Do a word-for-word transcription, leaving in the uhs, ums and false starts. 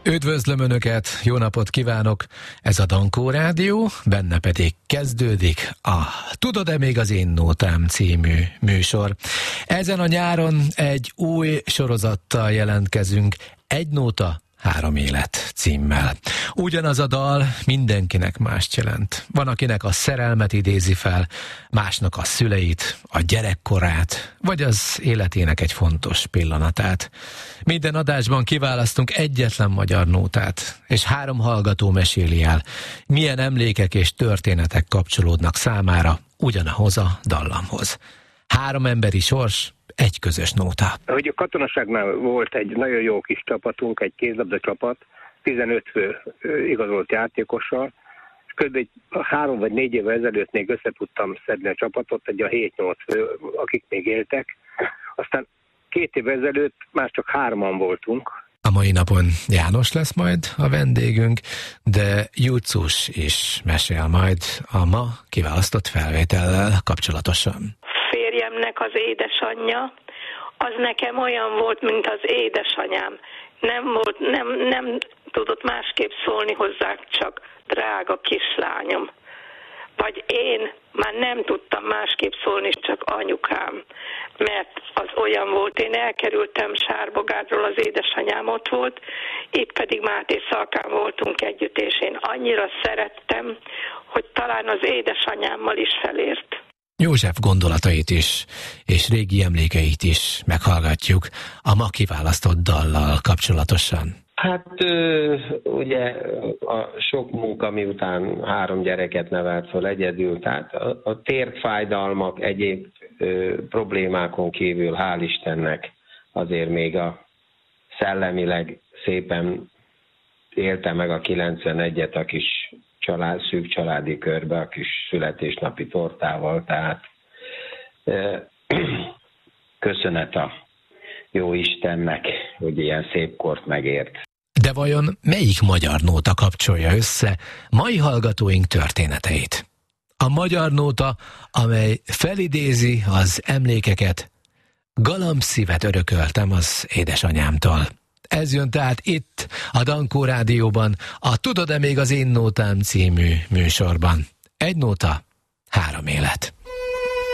Üdvözlöm Önöket, jó napot kívánok! Ez a Dankó Rádió, benne pedig kezdődik a Tudod-e még az én nótám című műsor. Ezen a nyáron egy új sorozattal jelentkezünk, Egy nóta, három élet címmel. Ugyanaz a dal mindenkinek mást jelent. Van, akinek a szerelmet idézi fel, másnak a szüleit, a gyerekkorát, vagy az életének egy fontos pillanatát. Minden adásban kiválasztunk egyetlen magyar nótát, és három hallgató meséli el, milyen emlékek és történetek kapcsolódnak számára ugyanahoz a dallamhoz. Három emberi sors, egy közös nóta. Hogy a katonaságnál volt egy nagyon jó kis csapatunk, egy kézlabda csapat, tizenöt fő igazolt játékossal, és kb. három vagy négy évvel ezelőtt még össze tudtam szedni a csapatot, egy a hét-nyolc fő, akik még éltek. Aztán két évvel ezelőtt már csak hárman voltunk. A mai napon János lesz majd a vendégünk, de Júcus is mesél majd a ma kiválasztott felvétellel kapcsolatosan. Férjemnek az édesanyja, az nekem olyan volt, mint az édesanyám. Nem volt, nem, nem tudott másképp szólni hozzá, csak drága kislányom. Vagy én már nem tudtam másképp szólni, csak anyukám, mert az olyan volt. Én elkerültem Sárbogádról, az édesanyám ott volt, itt pedig Máté Szalkán voltunk együtt, és én annyira szerettem, hogy talán az édesanyámmal is felért. József gondolatait is, és régi emlékeit is meghallgatjuk a ma kiválasztott dallal kapcsolatosan. Hát ugye a sok munka miután három gyereket nevelt fel egyedül, tehát a, a térfájdalmak, egyéb ö, problémákon kívül, hál' Istennek azért még a szellemileg szépen élte meg a kilencvenegyet a kis család, szűk családi körbe, a kis születésnapi tortával, tehát ö, köszönet a jó Istennek, hogy ilyen szép kort megért. De vajon melyik magyar nóta kapcsolja össze mai hallgatóink történeteit? A magyar nóta, amely felidézi az emlékeket, galambszívet örököltem az édesanyámtól. Ez jön tehát itt, a Dankó Rádióban, a Tudod-e még az én nótám című műsorban. Egy nóta, három élet.